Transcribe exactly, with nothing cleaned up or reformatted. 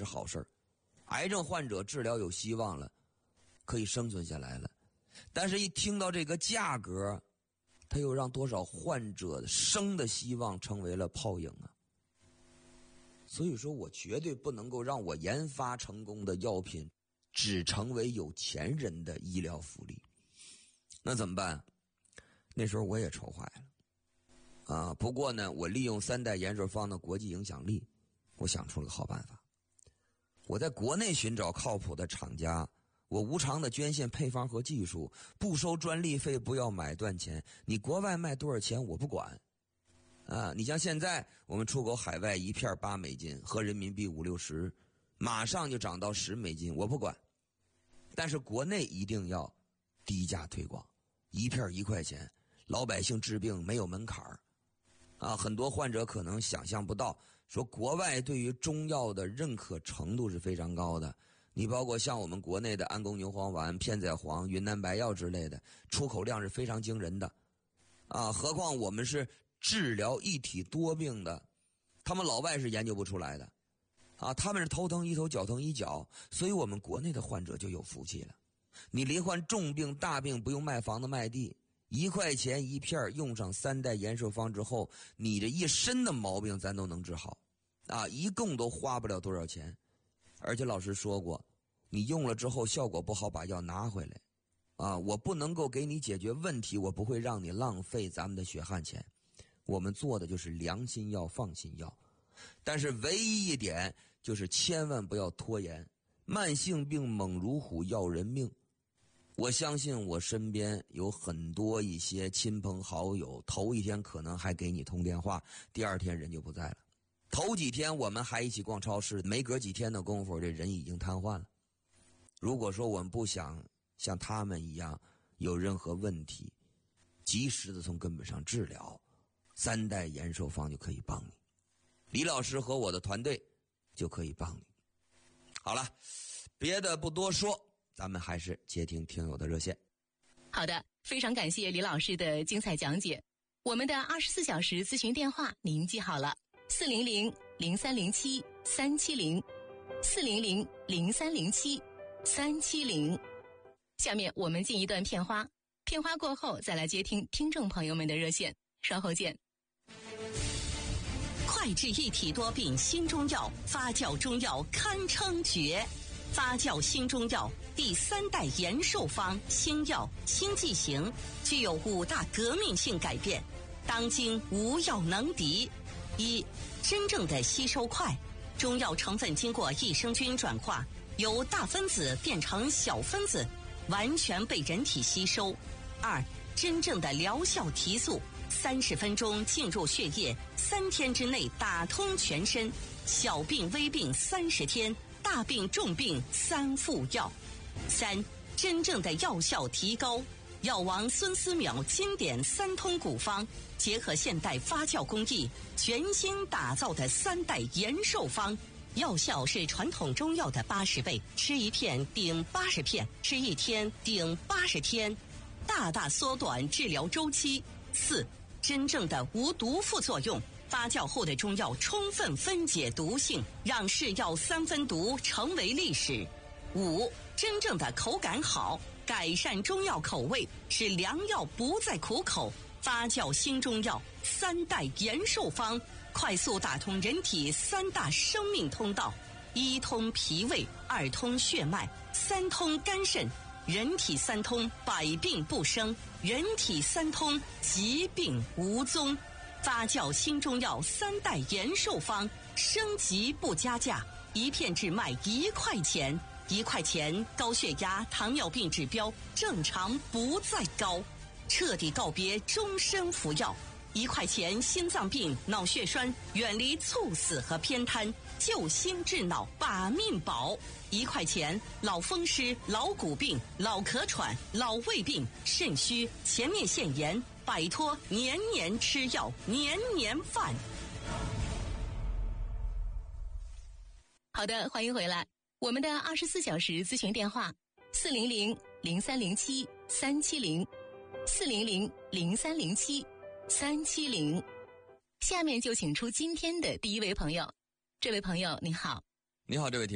好事儿，癌症患者治疗有希望了，可以生存下来了。但是一听到这个价格，他又让多少患者生的希望成为了泡影啊！所以说我绝对不能够让我研发成功的药品只成为有钱人的医疗福利。那怎么办？那时候我也愁坏了啊！不过呢，我利用三代延寿方的国际影响力，我想出了个好办法。我在国内寻找靠谱的厂家，我无偿的捐献配方和技术，不收专利费，不要买断钱。你国外卖多少钱我不管啊！你像现在我们出口海外一片八美金，合人民币五六十，马上就涨到十美金，我不管。但是国内一定要低价推广，一片一块钱，老百姓治病没有门槛儿啊！很多患者可能想象不到，说国外对于中药的认可程度是非常高的。你包括像我们国内的安宫牛黄丸、片仔癀、云南白药之类的，出口量是非常惊人的啊！何况我们是治疗一体多病的，他们老外是研究不出来的啊！他们是头疼一头，脚疼一脚，所以我们国内的患者就有福气了。你罹患重病大病，不用卖房子卖地，一块钱一片，用上三代延寿方之后，你这一身的毛病咱都能治好啊！一共都花不了多少钱。而且老师说过，你用了之后效果不好，把药拿回来啊！我不能够给你解决问题，我不会让你浪费咱们的血汗钱。我们做的就是良心药、放心药，但是唯一一点就是千万不要拖延。慢性病猛如虎，要人命。我相信我身边有很多一些亲朋好友，头一天可能还给你通电话，第二天人就不在了。头几天我们还一起逛超市，没隔几天的功夫，这人已经瘫痪了。如果说我们不想像他们一样有任何问题，及时的从根本上治疗，三代延寿方就可以帮你，李老师和我的团队就可以帮你。好了，别的不多说，咱们还是接听听友的热线。 好的，非常感谢李老师的精彩讲解。我们的二十四小时咨询电话您记好了，四零零零三零七三七零，四零零零三零七三七零。下面我们进一段片花，片花过后再来接听听众朋友们的热线，稍后见。 快治一体多病新中药，发酵中药堪称绝。发酵新中药第三代延寿方新药新剂型，具有五大革命性改变，当今无药能敌。一、真正的吸收快，中药成分经过益生菌转化，由大分子变成小分子，完全被人体吸收。二、真正的疗效提速，三十分钟进入血液，三天之内打通全身，小病微病三十天，大病重病三副药。三、真正的药效提高，药王孙思邈经典三通古方，结合现代发酵工艺，全新打造的三代延寿方，药效是传统中药的八十倍，吃一片顶八十片，吃一天顶八十天，大大缩短治疗周期。四、真正的无毒副作用，发酵后的中药充分分解毒性，让是药三分毒成为历史。五、真正的口感好，改善中药口味，使良药不再苦口。发酵新中药三代延寿方，快速打通人体三大生命通道：一通脾胃，二通血脉，三通肝肾。人体三通，百病不生；人体三通，疾病无踪。发酵新中药三代延寿方，升级不加价，一片只卖一块钱。一块钱，高血压、糖尿病指标正常不再高，彻底告别终身服药。一块钱，心脏病、脑血栓远离猝死和偏瘫，救心治脑把命保。一块钱，老风湿、老骨病、老咳喘、老胃病、肾虚、前列腺炎，摆脱年年吃药、年年犯。 好的，欢迎回来。我们的二十四小时咨询电话：四零零零三零七三七零，四零零零三零七三七零。下面就请出今天的第一位朋友。这位朋友，你好。 你好，这位听